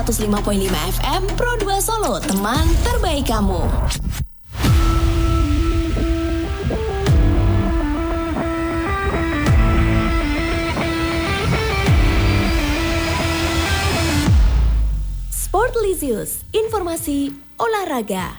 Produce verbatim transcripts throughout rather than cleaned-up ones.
seratus lima koma lima F M Pro dua Solo, teman terbaik kamu. Sportlicious, informasi olahraga.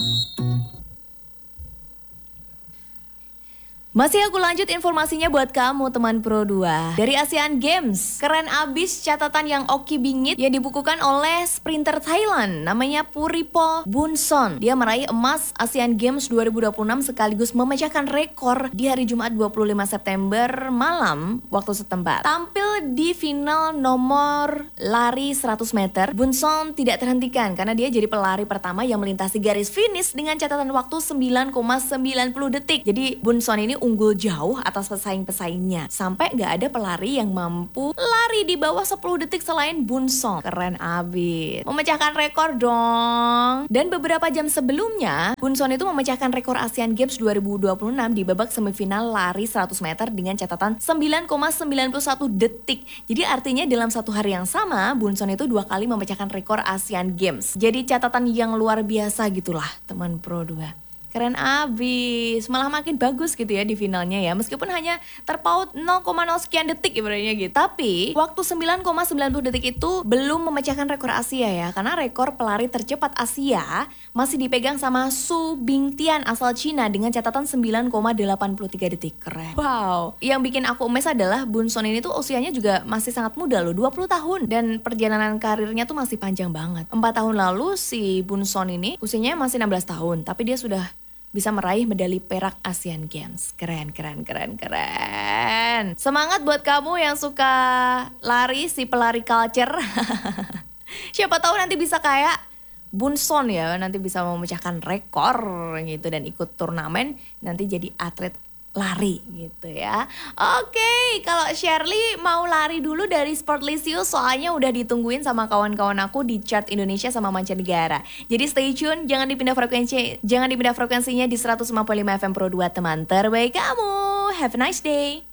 Masih aku lanjut informasinya buat kamu teman Pro dua. Dari Asian Games, keren abis catatan yang oki bingit yang dibukukan oleh sprinter Thailand namanya Puripo Bunson. Dia meraih emas Asian Games dua ribu dua puluh enam sekaligus memecahkan rekor di hari Jumat dua puluh lima September malam waktu setempat. Tampil di final nomor lari seratus meter, Bunson tidak terhentikan karena dia jadi pelari pertama yang melintasi garis finish dengan catatan waktu sembilan koma sembilan nol detik. Jadi Bunson ini unggul jauh atas pesaing-pesaingnya. Sampai gak ada pelari yang mampu lari di bawah sepuluh detik selain Bunson. Keren abis. Memecahkan rekor dong. Dan beberapa jam sebelumnya, Bunson itu memecahkan rekor Asian Games dua ribu dua puluh enam di babak semifinal lari seratus meter dengan catatan sembilan koma sembilan satu detik. Jadi artinya dalam satu hari yang sama, Bunson itu dua kali memecahkan rekor Asian Games. Jadi catatan yang luar biasa gitulah teman Pro dua. Keren abis, malah makin bagus gitu ya di finalnya ya. Meskipun hanya terpaut nol koma nol sekian detik ibaratnya gitu. Tapi waktu sembilan koma sembilan nol detik itu belum memecahkan rekor Asia ya. Karena rekor pelari tercepat Asia masih dipegang sama Su Bingtian asal Cina dengan catatan sembilan koma delapan tiga detik. Keren. Wow, yang bikin aku emes adalah Bunson ini tuh usianya juga masih sangat muda loh, dua puluh tahun. Dan perjalanan karirnya tuh masih panjang banget. empat tahun lalu si Bunson ini usianya masih enam belas tahun. Tapi dia sudah bisa meraih medali perak Asian Games. Keren, keren, keren, keren. Semangat buat kamu yang suka lari, si pelari culture. Siapa tahu nanti bisa kayak Bunson ya, nanti bisa memecahkan rekor gitu dan ikut turnamen, nanti jadi atlet lari gitu ya. Oke, kalau Shirley mau lari dulu dari Sportlicious soalnya udah ditungguin sama kawan-kawan aku di chart Indonesia sama mancanegara. Jadi stay tune, jangan dipindah frekuensi, jangan dipindah frekuensinya di seratus lima koma lima F M Pro dua, teman terbaik kamu. Have a nice day.